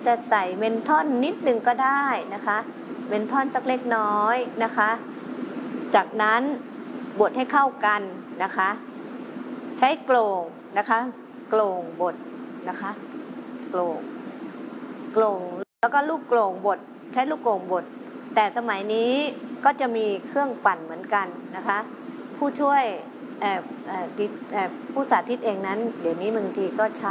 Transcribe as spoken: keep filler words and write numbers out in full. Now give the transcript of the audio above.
จะใส่เมนทอนนิดนึงก็ได้นะคะเมนทอนสักเล็กน้อยนะคะจากนั้นบดให้เข้ากันนะคะใช้โกลงนะคะโกลงบดนะคะโกลงโกลงแล้วก็ลูกโกลงบดใช้ลูกโกลงบดแต่สมัยนี้ก็จะมีเครื่องปั่นเหมือนกันนะคะผู้ช่วยผู้สาธิตเองนั้นเดี๋ยวนี้บางทีก็ใช้